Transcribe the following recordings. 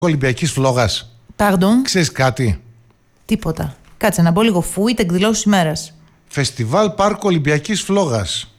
Ολυμπιακής φλόγας. Pardon. Ξέρεις κάτι? Τίποτα. Κάτσε να μπω λίγο φούιτ εκδηλώσεις ημέρας. Φεστιβάλ Πάρκο Ολυμπιακής Φλόγας.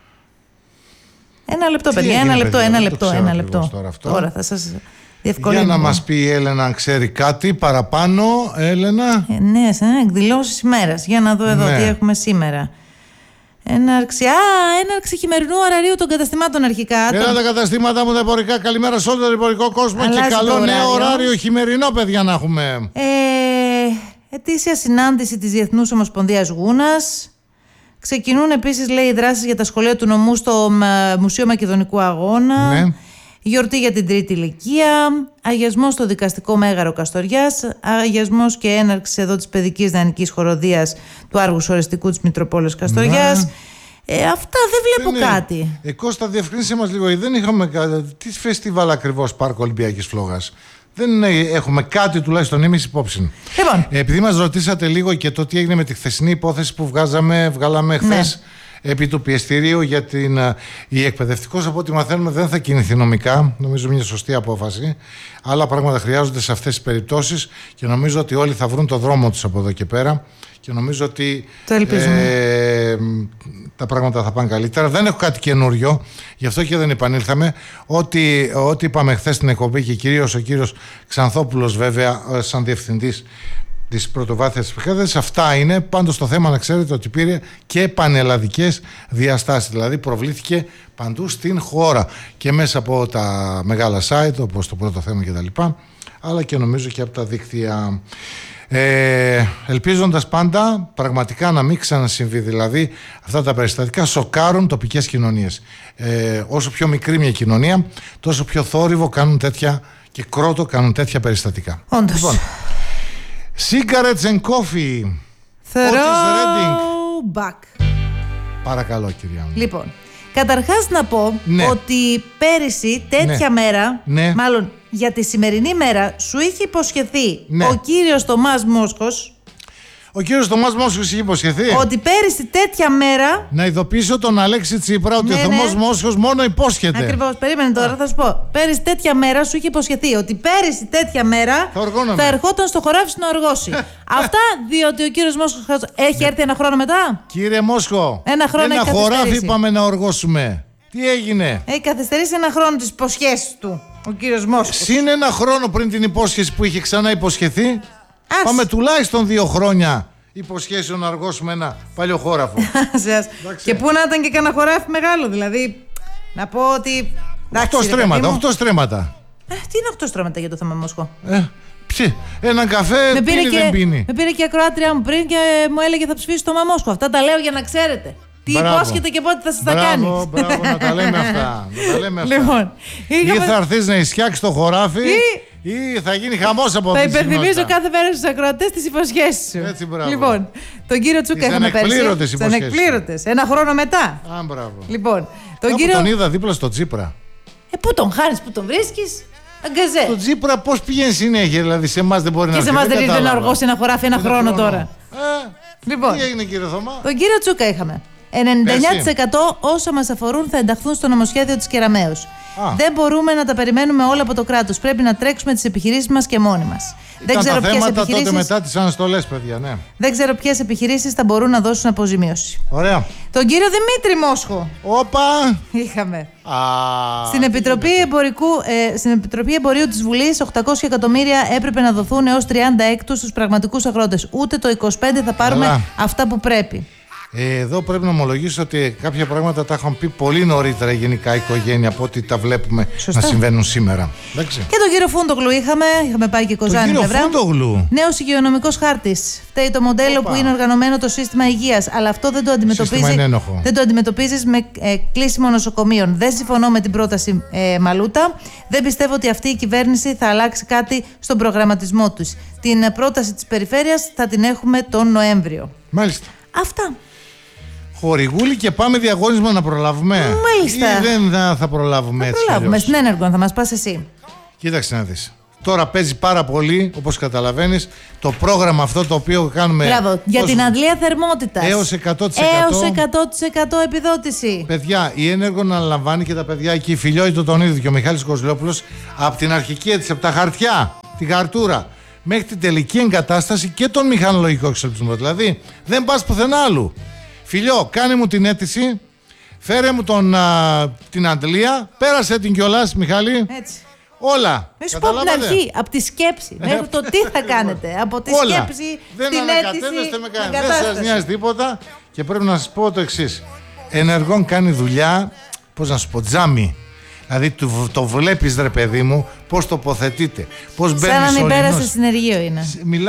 Ένα λεπτό, παιδιά. Ένα λεπτό. Τώρα θα σας διευκολύνω. Για να μας πει η Έλενα αν ξέρει κάτι παραπάνω, Έλενα. Ναι, εκδηλώσεις ημέρας. Για να δω εδώ τι έχουμε σήμερα. Έναρξη χειμερινού ωραρίου των καταστημάτων αρχικά. Έλα τα καταστήματα μου τα εμπορικά. Καλημέρα σε όλο τον εμπορικό κόσμο. Αλλάζει και καλό νέο ωράριο χειμερινό, παιδιά, να έχουμε. Ετήσια συνάντηση της Διεθνούς Ομοσπονδίας Γούνας. Ξεκινούν επίσης, λέει, οι δράσεις για τα σχολεία του νομού στο Μουσείο Μακεδονικού Αγώνα. Ναι. Γιορτή για την τρίτη ηλικία. Αγιασμός στο δικαστικό μέγαρο Καστοριάς. Αγιασμός και έναρξη εδώ της παιδικής δανεικής χοροδίας του Άργους Ορεστικού της Μητροπόλεως Καστοριάς. Αυτά δεν βλέπω κάτι. Κώστα, διευκρίνησε μας λίγο. Δεν είχαμε τι φεστιβάλ ακριβώς Πάρκο Ολυμπιακής Φλόγας? Δεν έχουμε κάτι τουλάχιστον εμείς υπόψη. Λοιπόν. Επειδή μας ρωτήσατε λίγο και το τι έγινε με τη χθεσινή υπόθεση που βγάλαμε χθες, επί του πιεστηρίου για η εκπαιδευτικός, από ό,τι μαθαίνουμε δεν θα κινηθεί νομικά. Νομίζω μια σωστή απόφαση. Άλλα πράγματα χρειάζονται σε αυτές τις περιπτώσεις και νομίζω ότι όλοι θα βρουν το δρόμο τους από εδώ και πέρα. Και νομίζω ότι τα πράγματα θα πάνε καλύτερα. Δεν έχω κάτι καινούριο, γι' αυτό και δεν επανήλθαμε. Ό,τι είπαμε χθες στην εκπομπή και κυρίως ο κύριος Ξανθόπουλος, βέβαια, σαν διευθυντής της πρωτοβάθειας της εκπαίδευσης, αυτά είναι. Πάντως το θέμα, να ξέρετε, ότι πήρε και πανελλαδικές διαστάσεις. Δηλαδή προβλήθηκε παντού στην χώρα και μέσα από τα μεγάλα site, όπως το πρώτο θέμα κτλ., αλλά και νομίζω και από τα δίκτυα. Ελπίζοντας πάντα πραγματικά να μην ξανασυμβεί. Δηλαδή αυτά τα περιστατικά σοκάρουν τοπικές κοινωνίες. Όσο πιο μικρή μια κοινωνία, τόσο πιο θόρυβο κάνουν τέτοια και κρότο κάνουν τέτοια περιστατικά. Όντως. Λοιπόν, cigarettes and coffee. Throwback. Παρακαλώ, κυρία μου. Λοιπόν, καταρχάς να πω ότι πέρυσι τέτοια μέρα, μάλλον για τη σημερινή μέρα, σου είχε υποσχεθεί ο κύριος Θωμάς Μόσχος. Ο κύριος Θωμάς Μόσχος είχε υποσχεθεί ότι πέρυσι τέτοια μέρα. Να ειδοποιήσω τον Αλέξη Τσίπρα ότι ο Θωμάς Μόσχος μόνο υπόσχεται. Ακριβώς, περίμενε τώρα, θα σου πω. Πέρυσι τέτοια μέρα σου είχε υποσχεθεί ότι πέρυσι τέτοια μέρα θα ερχόταν στο χωράφι να οργώσει. Αυτά διότι ο κύριος Μόσχος έχει έρθει ένα χρόνο μετά. Κύριε Μόσχο, ένα χωράφι είπαμε να οργώσουμε. Τι έγινε? Έχει καθυστερήσει ένα χρόνο τις υποσχέσεις του ο κύριος Μόσχος. Συν ένα χρόνο πριν την υπόσχεση που είχε ξανά υποσχεθεί. Πάμε τουλάχιστον 2 χρόνια υποσχέσεων να αργώσουμε ένα παλιό χώραφο. Και πού να ήταν και κανένα χωράφι μεγάλο, δηλαδή. Να πω ότι. 8 στρέμματα. Τι είναι 8 στρέμματα για το θέμα Μόσχο? Έναν καφέ πίνει δεν πίνει. Με πήρε και η ακροάτριά μου πριν και μου έλεγε θα ψηφίσει το Μαμόσχο. Αυτά τα λέω για να ξέρετε. Τι υπόσχεται και πότε θα σας τα κάνει. Μπράβο, να τα λέμε αυτά. Λοιπόν, ή θα έρθεις να ισιάξεις το χωράφι ή θα γίνει χαμός από αυτή. Θα υπενθυμίζω κάθε μέρα στους ακροατές τις υποσχέσεις σου. Έτσι, μπράβο. Λοιπόν, τον κύριο Τσούκα είχαμε πέρσι. Τις ανεκπλήρωτες. Ένα χρόνο μετά. Μπράβο. Λοιπόν, τον είδα δίπλα στο Τσίπρα. Πού τον χάνεις, πού τον βρίσκεις? Αγκαζέ. Το Τσίπρα πώς πηγαίνει συνέχεια, δηλαδή σε εμάς δεν μπορεί να έρθει. Και σε εμάς δεν ήρθε να οργώσει ένα χωράφι ένα χρόνο τώρα. Λοιπόν, τι έγινε, κύριε Θωμά? Τον κύριο Τσούκα είχαμε. 99% όσα μας αφορούν θα ενταχθούν στο νομοσχέδιο της Κεραμέως. Δεν μπορούμε να τα περιμένουμε όλα από το κράτος. Πρέπει να τρέξουμε τις επιχειρήσεις μας και μόνοι μας. Δεν ξέρω ποιες επιχειρήσεις. Τότε μετά τις αναστολές, παιδιά, ναι. Δεν ξέρω ποιες επιχειρήσεις θα μπορούν να δώσουν αποζημίωση. Ωραία. Τον κύριο Δημήτρη Μόσχο. Όπα! Είχαμε. Στην Επιτροπή Εμπορίου της Βουλής, 800 εκατομμύρια έπρεπε να δοθούν έως 36 στους πραγματικούς αγρότες. Ούτε το 25 θα πάρουμε αυτά που πρέπει. Εδώ πρέπει να ομολογήσω ότι κάποια πράγματα τα είχαν πει πολύ νωρίτερα γενικά η οικογένεια από ό,τι τα βλέπουμε να συμβαίνουν σήμερα. Εντάξει. Και τον κύριο Φούντογλου είχαμε πάει και Κοζάνη πλευρά. Τον κύριο Φούντογλου. Νέος υγειονομικός χάρτης. Φταίει το μοντέλο που είναι οργανωμένο το σύστημα υγείας, αλλά αυτό δεν το αντιμετωπίζεις με κλείσιμο νοσοκομείων. Δεν συμφωνώ με την πρόταση Μαλούτα. Δεν πιστεύω ότι αυτή η κυβέρνηση θα αλλάξει κάτι στον προγραμματισμό τους. Την πρόταση της περιφέρειας θα την έχουμε τον Νοέμβριο. Μάλιστα. Αυτά. Χορηγούλη και πάμε διαγώνισμα να προλάβουμε. Μάλιστα. Ή δεν θα προλάβουμε έτσι? Θα προλάβουμε στην Ένεργο, θα μας πας εσύ. Κοίταξε να δεις. Τώρα παίζει πάρα πολύ, όπως καταλαβαίνεις, το πρόγραμμα αυτό το οποίο κάνουμε. Μπράβο, για την αντλία θερμότητας. Έως 100%. Έως 100% επιδότηση. Παιδιά, η Ένεργον αναλαμβάνει και τα παιδιά εκεί, Φιλιόητο τον ίδιο και ο Μιχάλης Κοζλόπουλος, από την αρχική έτσι, από τα χαρτιά, τη χαρτούρα, μέχρι την τελική εγκατάσταση και τον μηχανολογικό εξοπλισμό. Δηλαδή, δεν πας πουθενά άλλου. Φιλιό, κάνε μου την αίτηση, φέρε μου την αντλία, πέρασε την κιόλας, Μιχάλη. Έτσι. Όλα. Μη σου πω από την αρχή, από τη σκέψη, μέχρι το τι θα κάνετε. Από τη σκέψη στην αίτηση. Δεν σας νοιάζει τίποτα. Και πρέπει να σας πω το εξής. Ενεργών κάνει δουλειά, πώς να σου πω, τζάμι. Δηλαδή το βλέπεις, ρε παιδί μου, πώς τοποθετείται, πώς μπαίνει. Σαν να μην πέρασε συνεργείο είναι.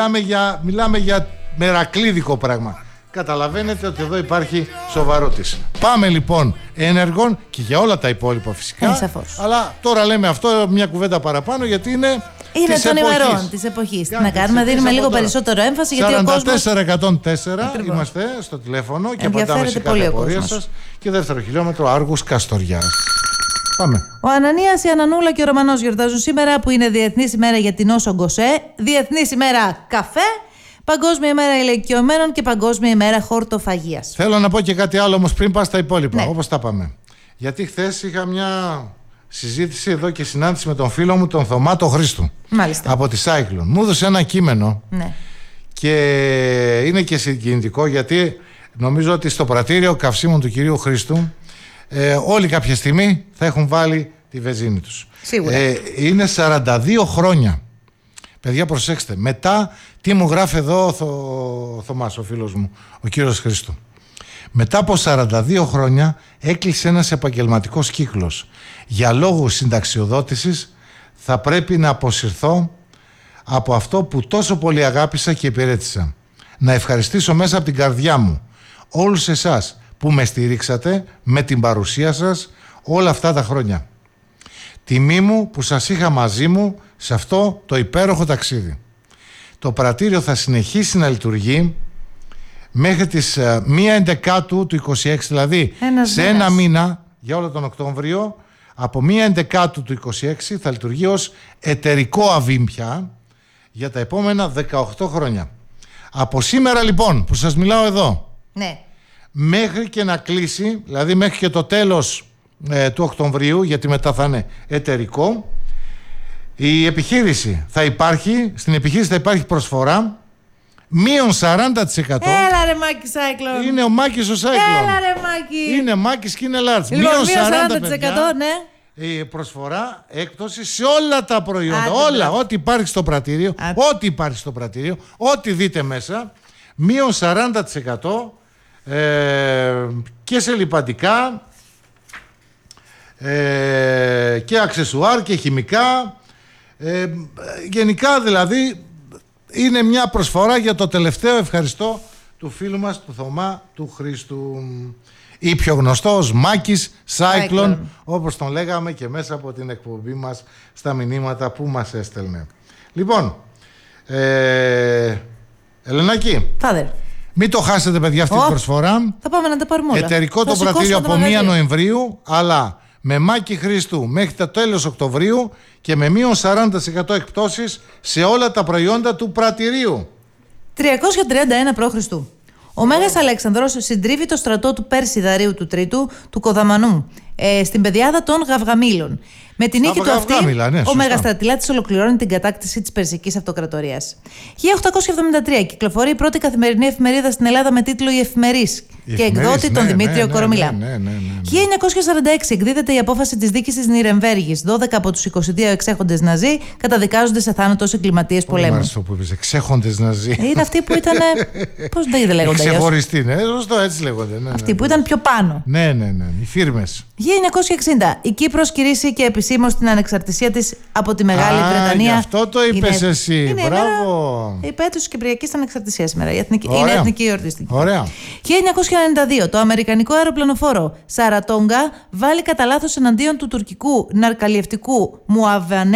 Μιλάμε για μερακλίδικο πράγμα. Καταλαβαίνετε ότι εδώ υπάρχει σοβαρότης. Πάμε λοιπόν Ένεργον και για όλα τα υπόλοιπα φυσικά. Σαφώς. Αλλά τώρα λέμε αυτό μια κουβέντα παραπάνω γιατί είναι των ημερών της εποχής. Να κάνουμε, δίνουμε λίγο περισσότερο έμφαση γιατί ο κόσμος... 44-104 είμαστε στο τηλέφωνο και απαντάμε σε κάθε απορία σας. Και δεύτερο χιλιόμετρο Άργους Καστοριάς. Πάμε. Ο Ανανίας, η Ανανούλα και ο Ρωμανός γιορτάζουν σήμερα, που είναι Διεθνής ημέρα για την Όσο Γκοσέ, Διεθνής ημέρα καφέ, Παγκόσμια ημέρα ηλικιωμένων και Παγκόσμια ημέρα χορτοφαγίας. Θέλω να πω και κάτι άλλο όμως πριν πας στα υπόλοιπα, ναι. Όπως τα πάμε. Γιατί χθες είχα μια συζήτηση εδώ και συνάντηση με τον φίλο μου, τον Θωμά τον Χρήστου. Μάλιστα. Από τη Cyclone. Μου έδωσε ένα κείμενο, ναι. Και είναι και συγκινητικό γιατί νομίζω ότι στο πρατήριο καυσίμων του κυρίου Χρήστου όλοι κάποια στιγμή θα έχουν βάλει τη βενζίνη τους. Σίγουρα. Είναι 42 χρόνια. Παιδιά, προσέξτε. Μετά, τι μου γράφει εδώ ο Θωμάς, ο φίλος μου, ο κύριος Χρήστου. Μετά από 42 χρόνια έκλεισε ένας επαγγελματικός κύκλος. Για λόγους συνταξιοδότησης θα πρέπει να αποσυρθώ από αυτό που τόσο πολύ αγάπησα και υπηρέτησα. Να ευχαριστήσω μέσα από την καρδιά μου όλους εσάς που με στηρίξατε με την παρουσία σας όλα αυτά τα χρόνια. Τιμή μου που σας είχα μαζί μου σε αυτό το υπέροχο ταξίδι. Το πρατήριο θα συνεχίσει να μέχρι τις 1 του 26, δηλαδή σε ένα μήνα για όλο τον Οκτώβριο, από 1 του 26 θα λειτουργεί ως εταιρικό αβήμ πια για τα επόμενα 18 χρόνια. Από σήμερα λοιπόν που σας μιλάω εδώ, ναι, μέχρι και να κλείσει, δηλαδή μέχρι και το τέλος του Οκτωβρίου, γιατί μετά θα είναι εταιρικό, η επιχείρηση θα υπάρχει, στην επιχείρηση θα υπάρχει προσφορά μείον 40%. Έλα ρε Μάκη Cyclone. Είναι ο Μάκης ο Cyclone. Έλα ρε Μάκη. Είναι Mάκης και είναι large. Λοιπόν, μείον 40%, ναι. Η προσφορά, έκπτωση σε όλα τα προϊόντα. Όλα, ό,τι υπάρχει στο πρατήριο, ό,τι υπάρχει στο πρατήριο, ό,τι δείτε μέσα, μείον 40% και σε λιπαντικά και αξεσουάρ και χημικά. Γενικά δηλαδή είναι μια προσφορά για το τελευταίο ευχαριστώ του φίλου μας, του Θωμά του Χρήστου, ή πιο γνωστός Μάκης Cyclone, όπως τον λέγαμε και μέσα από την εκπομπή μας στα μηνύματα που μας έστελνε. Λοιπόν, Ελενάκη, μην το χάσετε παιδιά αυτή την προσφορά. Θα πάμε να τα πάρουμε όλα. Εταιρικό το πρατήριο από 1 Νοεμβρίου, αλλά με Μάκη Χρήστου μέχρι το τέλος Οκτωβρίου και με μείον 40% εκπτώσεις σε όλα τα προϊόντα του πρατηρίου. 331 π.Χ. Ο Μέγας Αλέξανδρος συντρίβει το στρατό του Περσιδαρίου του Τρίτου του Κοδαμανού στην πεδιάδα των Γαυγαμήλων. Με την νίκη του αυτή, ο Μεγαστρατηλάτης ολοκληρώνει την κατάκτηση της Περσικής Αυτοκρατορίας. 1873 κυκλοφορεί η πρώτη καθημερινή εφημερίδα στην Ελλάδα με τίτλο «Η Εφημερής» και εκδότη τον Δημήτριο Κορομιλά. 1946 εκδίδεται η απόφαση της δίκης της Νιρεμβέργης. 12 από τους 22 εξέχοντες Ναζί καταδικάζονται σε θάνατο ως εγκληματίες πολέμου. Αυτό που είπες, εξέχοντες Ναζί. Είναι αυτοί που ήταν. Πώς δεν λέγονται. Ξεχωριστοί, ναι, σωστό, έτσι λέγονται. Αυτοί που ήταν πιο πάνω. Ναι, οι φίρμες. 1960 η Κύπρος κηρύσσει και επισήμως την ανεξαρτησία της από τη Μεγάλη Βρετανία. Γι' αυτό το είπες εσύ. Μπράβο. Η επέτειος της Κυπριακής Ανεξαρτησίας σήμερα. Είναι εθνική εορτιστική. Ωραία. 1992 το αμερικανικό αεροπλανοφόρο Σαρατόγκα βάλει κατά λάθος εναντίον του τουρκικού ναρκαλιευτικού Μουαβανέτ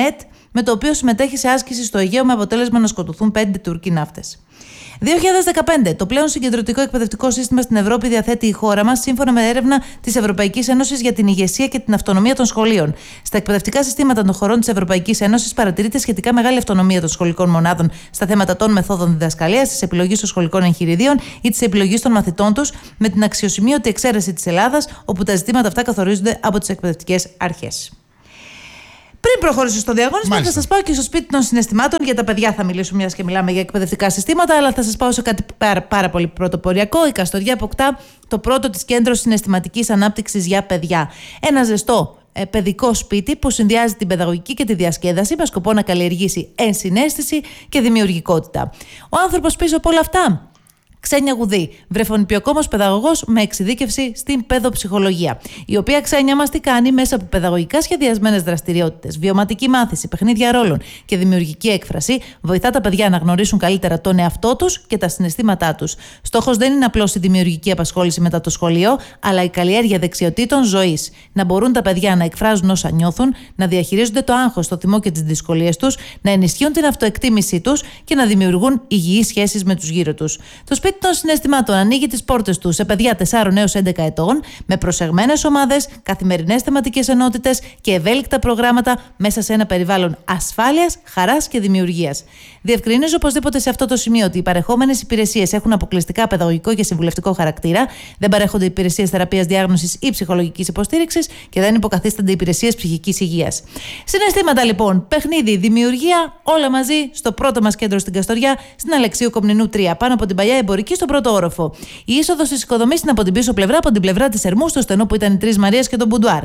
με το οποίο συμμετέχει σε άσκηση στο Αιγαίο με αποτέλεσμα να σκοτωθούν 5 Τούρκοι ναύτες. 2015. Το πλέον συγκεντρωτικό εκπαιδευτικό σύστημα στην Ευρώπη διαθέτει η χώρα μας, σύμφωνα με έρευνα της Ευρωπαϊκής Ένωσης για την ηγεσία και την αυτονομία των σχολείων. Στα εκπαιδευτικά συστήματα των χωρών της Ευρωπαϊκής Ένωσης παρατηρείται σχετικά μεγάλη αυτονομία των σχολικών μονάδων στα θέματα των μεθόδων διδασκαλίας, της επιλογής των σχολικών εγχειριδίων ή της επιλογής των μαθητών τους, με την αξιοσημείωτη εξαίρεση της Ελλάδας, όπου τα ζητήματα αυτά καθορίζονται από τις εκπαιδευτικές αρχές. Πριν προχωρήσω στο διαγώνισμα, θα σας πάω και στο σπίτι των συναισθημάτων. Για τα παιδιά θα μιλήσω, μιας και μιλάμε για εκπαιδευτικά συστήματα, αλλά θα σας πάω σε κάτι πάρα πολύ πρωτοποριακό. Η Καστοριά αποκτά το πρώτο της κέντρο συναισθηματικής ανάπτυξης για παιδιά. Ένα ζεστό παιδικό σπίτι που συνδυάζει την παιδαγωγική και τη διασκέδαση με σκοπό να καλλιεργήσει ενσυναίσθηση και δημιουργικότητα. Ο άνθρωπος πίσω από όλα αυτά. Ξένια Γουδή, βρεφονιπιοκόμος παιδαγωγός με εξειδίκευση στην παιδοψυχολογία, η οποία Ξένια μας τι κάνει μέσα από παιδαγωγικά σχεδιασμένες δραστηριότητες, βιωματική μάθηση, παιχνίδια ρόλων και δημιουργική έκφραση, βοηθά τα παιδιά να γνωρίσουν καλύτερα τον εαυτό τους και τα συναισθήματά τους. Στόχος δεν είναι απλώς η δημιουργική απασχόληση μετά το σχολείο, αλλά η καλλιέργεια δεξιοτήτων ζωής. Να μπορούν τα παιδιά να εκφράζουν όσα νιώθουν, να διαχειρίζονται το άγχος, το θυμό και τις δυσκολίες τους, να ενισχύουν την αυτοεκτίμησή τους και να δημιουργούν υγιείς σχέσεις με τους γύρω τους. Το σπίτι των συναισθημάτων ανοίγει τις πόρτες του σε παιδιά 4 έως 11 ετών, με προσεγμένες ομάδες, καθημερινές θεματικές ενότητες και ευέλικτα προγράμματα μέσα σε ένα περιβάλλον ασφάλειας, χαράς και δημιουργίας. Διευκρινίζω οπωσδήποτε σε αυτό το σημείο ότι οι παρεχόμενες υπηρεσίες έχουν αποκλειστικά παιδαγωγικό και συμβουλευτικό χαρακτήρα, δεν παρέχονται υπηρεσίες θεραπείας διάγνωσης ή ψυχολογικής υποστήριξης και δεν υποκαθίστανται υπηρεσίες ψυχικής υγείας. Συναισθήματα λοιπόν, παιχνίδι, δημιουργία, όλα μαζί στο πρώτο μας κέντρο στην Καστοριά, στην Αλεξίου Κομνηνού 3, πάνω από την παλιά εμπορική στον πρώτο όροφο. Η είσοδος της οικοδομής είναι από την πίσω πλευρά, από την πλευρά της Ερμού, στο στενό που ήταν οι Τρεις Μαρίες και το Μπουντουάρ.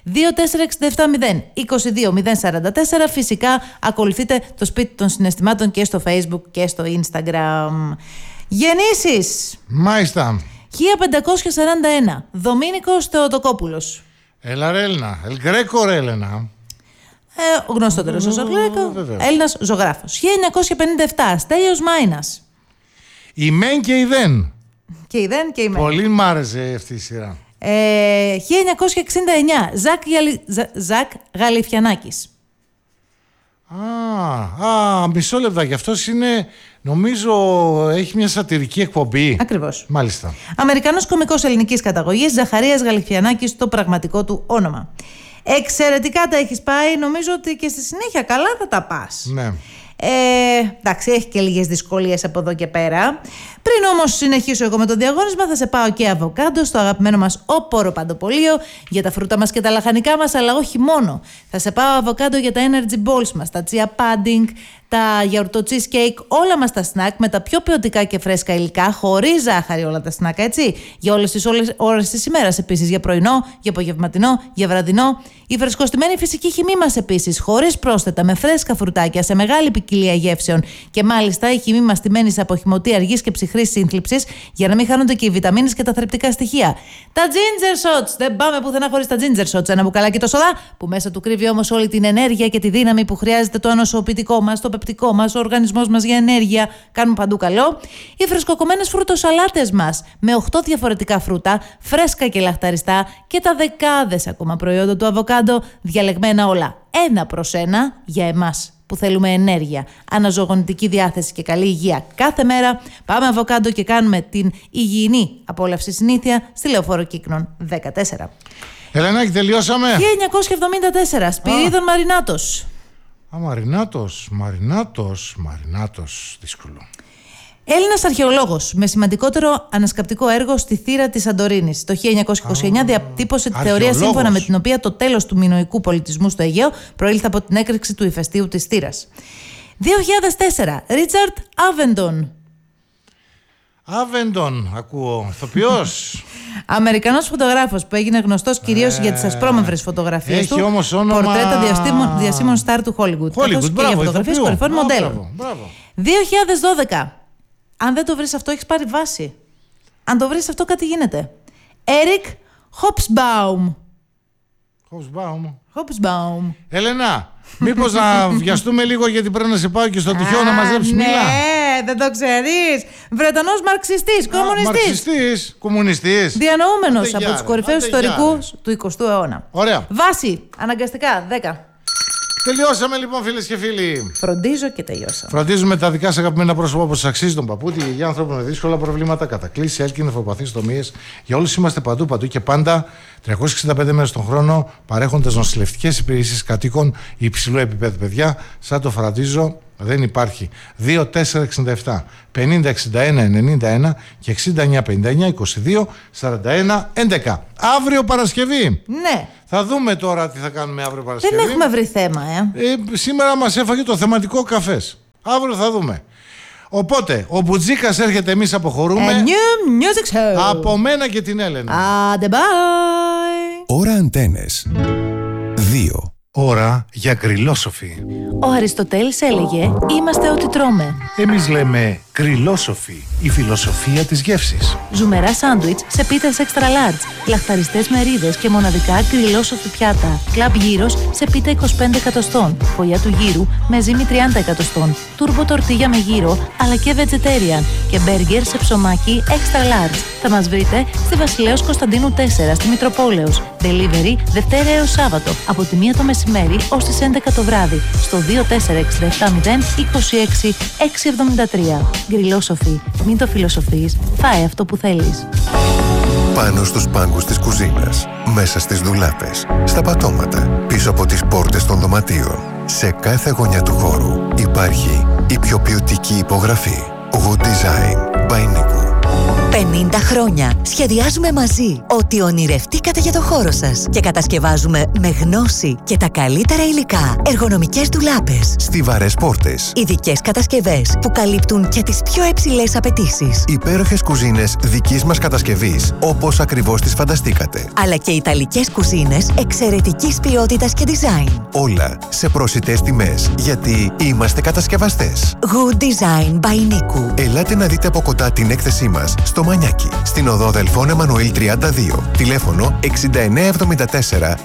24670 Φυσικά ακολουθείτε το σπίτι των συναισθημάτων και στο Facebook και στο Instagram. Γεννήσεις. Μάλιστα. 1541. Δομήνικος Θεοτοκόπουλος. Έλα ρε Έλληνα. Ελγκρέκο ρε Έλληνα. Γνωστότερος ως Ελγκρέκο. Έλληνας ζωγράφος. 1957. Στέλιος Μάινας. Η μεν και η δεν. Και η δεν και η μεν. Πολύ μ' άρεσε αυτή η σειρά. 1969. Ζακ Γαλιφιανάκης. Μισό λεπτάκι. Αυτός είναι, νομίζω, έχει μια σατυρική εκπομπή. Ακριβώς. Μάλιστα. Αμερικανός κωμικός ελληνικής καταγωγής, Ζαχαρίας Γαλιφιανάκης, το πραγματικό του όνομα. Εξαιρετικά τα έχεις πάει. Νομίζω ότι και στη συνέχεια καλά θα τα πας. Ναι. Εντάξει, έχει και λίγες δυσκολίες από εδώ και πέρα. Πριν όμως συνεχίσω εγώ με το διαγώνισμα, θα σε πάω και αβοκάντο στο αγαπημένο μας όπορο παντοπολείο για τα φρούτα μας και τα λαχανικά μας, αλλά όχι μόνο. Θα σε πάω αβοκάντο για τα energy balls μας, τα chia pudding, τα γιαουρτό cheesecake, όλα μας τα σνακ με τα πιο ποιοτικά και φρέσκα υλικά, χωρίς ζάχαρη όλα τα σνακ, έτσι. Για όλες τις ώρες της ημέρας επίσης, για πρωινό, για απογευματινό, για βραδινό. Η φρεσκοστημένη φυσική χυμή μας επίσης, χωρίς πρόσθετα, με φρέσκα φρουτάκια, σε μεγάλη ποικιλία γεύσεων. Και μάλιστα η χυμή μας στημένη σε αποχυμωτή αργής και ψυχρής σύνθλιψης, για να μην χάνονται και οι βιταμίνες και τα θρεπτικά στοιχεία. Τα ginger shots! Δεν πάμε πουθενά χωρίς τα ginger shots. Ένα μπουκαλάκι το σοδά, που μέσα του κρύβει όμως όλη την ενέργεια και τη δύναμη που χρειάζεται το ανοσοποιητικό μας, το πεπτικό μας, ο οργανισμός μας για ενέργεια. Κάνουμε παντού καλό. Οι φρεσκοκομμένες φρουτοσαλάτες μας, με 8 διαφορετικά φρούτα, φρέσκα και λαχταριστά, και τα δεκάδες ακόμα προϊόντα του αβοκάντο, διαλεγμένα όλα 1 προς 1 για εμάς που θέλουμε ενέργεια, αναζωογονητική διάθεση και καλή υγεία κάθε μέρα. Πάμε αβοκάντο και κάνουμε την υγιεινή απόλαυση συνήθεια στη Λεωφόρο Κύκνων 14. Ελενάκη, τελειώσαμε. 1974. Σπυρίδων Μαρινάτος. Μαρινάτος. Δύσκολο. Έλληνας αρχαιολόγος με σημαντικότερο ανασκαπτικό έργο στη θύρα της Σαντορίνης. Το 1929 διατύπωσε τη θεωρία σύμφωνα με την οποία το τέλος του μινωικού πολιτισμού στο Αιγαίο προήλθε από την έκρηξη του ηφαιστείου της θύρας. 2004. Ρίτσαρντ Άβεντον, ακούω. Ηθοποιός. Αμερικανός φωτογράφος που έγινε γνωστός κυρίως για τις ασπρόμαυρες φωτογραφίες του. Έχει όμως όνομα. Πορτρέτα διασύμων στάρ του Hollywood. Καθώς και για φωτογραφίες κορυφών μοντέλων. 2012. Αν δεν το βρεις αυτό, έχεις πάρει βάση. Αν το βρεις αυτό, κάτι γίνεται. Έρικ Χόπσμπαουμ. Έλενα, μήπως να βιαστούμε λίγο, γιατί πρέπει να σε πάω και στο τυχαίο να μαζέψεις μήλα. Ναι, δεν το ξέρεις. Βρετανός μαρξιστής, κομμουνιστής. Διανοούμενος από τους κορυφαίους ιστορικούς του 20ου αιώνα. Ωραία. Βάση, αναγκαστικά, 10. Τελειώσαμε λοιπόν, φίλες και φίλοι. Φροντίζω και τελειώσαμε. Φροντίζουμε τα δικά σας αγαπημένα πρόσωπα όπως αξίζει τον παππού, τη γιαγιά, ανθρώπου με δύσκολα προβλήματα, κατακλήσεις, έλκυν, νεφοπαθείς, τομίες. Για όλους είμαστε παντού και πάντα 365 μέρες τον χρόνο, παρέχοντας νοσηλευτικές υπηρεσίες κατοίκων υψηλού επίπεδου, παιδιά. Σαν το φροντίζω δεν υπάρχει. 2-4-67 50-61-91 και 69-59-22-41-11. Αύριο Παρασκευή. Ναι. Θα δούμε τώρα τι θα κάνουμε αύριο Παρασκευή. Δεν έχουμε βρει θέμα, σήμερα μας έφαγε το θεματικό καφές. Αύριο θα δούμε. Οπότε, ο Μπουτζίκας έρχεται, εμείς αποχωρούμε. A new music show. Από μένα και την Έλενα. Άντε, bye. Ώρα Αντένες 2. Ώρα για γκριλόσοφοι. Ο Αριστοτέλης έλεγε «Είμαστε ό,τι τρώμε». Εμείς λέμε γκριλόσοφοι, η φιλοσοφία της γεύσης. Ζουμερά σάντουιτς σε πίτες extra large, λαχταριστές μερίδες και μοναδικά γκριλόσοφοι πιάτα. Κλαμπ γύρος σε πίτα 25 εκατοστών, φωλιά του γύρου με ζύμη 30 εκατοστών, τούρμπο τορτίγια με γύρο αλλά και vegetarian και μπέργκερ σε ψωμάκι extra large. Θα μας βρείτε στη Βασιλέως Κωνσταντίνου 4 στη Μητροπόλεως. Delivery Δευτέρα έως Σάββατο από τη 1 το μεσημέρι ως τις 11 το βράδυ στο 24670 Γκριλόσοφοι. Μην το φιλοσοφείς, φάε αυτό που θέλεις. Πάνω στους πάγκους της κουζίνας, μέσα στις ντουλάπες, στα πατώματα, πίσω από τις πόρτες των δωματίων. Σε κάθε γωνιά του χώρου υπάρχει η πιο ποιοτική υπογραφή. Good Design by Niku. 50 χρόνια σχεδιάζουμε μαζί ό,τι ονειρευτήκατε για το χώρο σας και κατασκευάζουμε με γνώση και τα καλύτερα υλικά εργονομικές ντουλάπες, Στιβαρές πόρτες, ειδικές κατασκευές που καλύπτουν και τις πιο υψηλές απαιτήσεις, υπέροχες κουζίνες δικής μας κατασκευής, όπως ακριβώς τις φανταστήκατε. αλλά και ιταλικές κουζίνες εξαιρετικής ποιότητας και design. Όλα σε προσιτές τιμές, γιατί είμαστε κατασκευαστές. Good Design by Niku. Ελάτε να δείτε από κοντά την έκθεσή μας στο Μανιάκι, στην οδό Δελφών Εμμανουήλ 32, τηλέφωνο 6974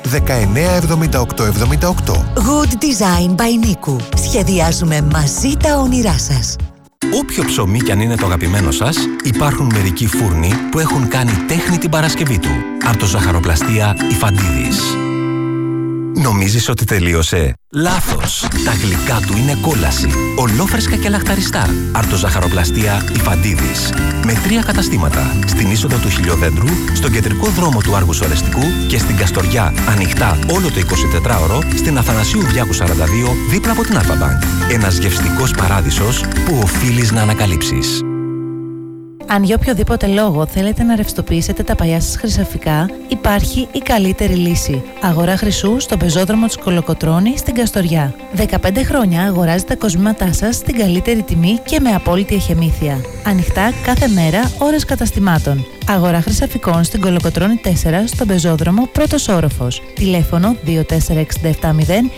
197878. Good Design by Niku. Σχεδιάζουμε μαζί τα όνειρά σας. Όποιο ψωμί κι αν είναι το αγαπημένο σας, υπάρχουν μερικοί φούρνοι που έχουν κάνει τέχνη την Παρασκευή του. Αρτοζαχαροπλαστεία Ιφαντίδης. Νομίζεις ότι τελείωσε? Λάθος! Τα γλυκά του είναι κόλαση. Ολόφρεσκα και λαχταριστά. Αρτοζαχαροπλαστεία Ιφαντίδης. Με 3 καταστήματα. Στην είσοδο του Χιλιοδέντρου, στον κεντρικό δρόμο του Άργου Ορεστικού και στην Καστοριά, ανοιχτά όλο το 24ωρο, στην Αθανασίου Διάκου 42, δίπλα από την Αλφα-Μπανκ. Ένας γευστικός παράδεισος που οφείλεις να ανακαλύψεις. Αν για οποιοδήποτε λόγο θέλετε να ρευστοποιήσετε τα παλιά σας χρυσαφικά, υπάρχει η καλύτερη λύση. Αγορά χρυσού στον πεζόδρομο της Κολοκοτρώνη στην Καστοριά. 15 χρόνια αγοράζετε τα κοσμήματά σας στην καλύτερη τιμή και με απόλυτη εχεμήθεια. Ανοιχτά κάθε μέρα, ώρες καταστημάτων. Αγορά χρυσαφικών στην Κολοκοτρώνη 4 στον πεζόδρομο πρώτος όροφος. Τηλέφωνο 24670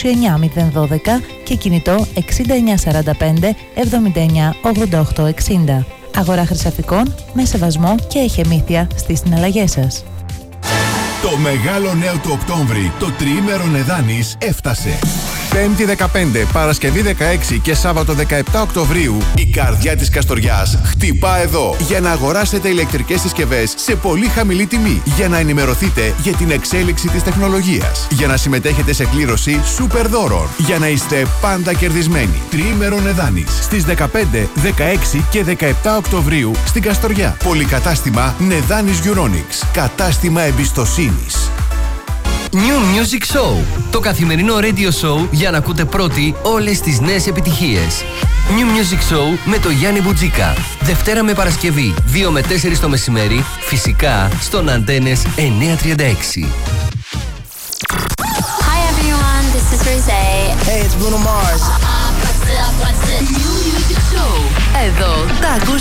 29012 και κινητό 6945 79 88 60. Αγορά χρυσαφικών με σεβασμό και εχεμήθεια στις συναλλαγές σας. Το μεγάλο νέο του Οκτώβρη, το τριήμερο Νεδάνης, έφτασε. Πέμπτη 15, Παρασκευή 16 και Σάββατο 17 Οκτωβρίου, η καρδιά της Καστοριάς χτυπά εδώ για να αγοράσετε ηλεκτρικές συσκευές σε πολύ χαμηλή τιμή, για να ενημερωθείτε για την εξέλιξη της τεχνολογίας, για να συμμετέχετε σε κλήρωση σούπερ δώρων, για να είστε πάντα κερδισμένοι. Τριήμερο Νεδάνης, στις 15, 16 και 17 Οκτωβρίου στην Καστοριά. Πολυκατάστημα Νεδάνης Euronics. Κατάστημα εμπιστοσύνης. New Music Show, το καθημερινό radio show για να ακούτε πρώτοι όλες τις νέες επιτυχίες. New Music Show με το Γιάννη Μπουτζίκα. Δευτέρα με Παρασκευή, 2 με 4 το μεσημέρι, φυσικά στον Αντένες 936. Hi everyone, this is Rosé. Hey, it's Bruno Mars. What's up? New Music Show. Εδώ τα ακούς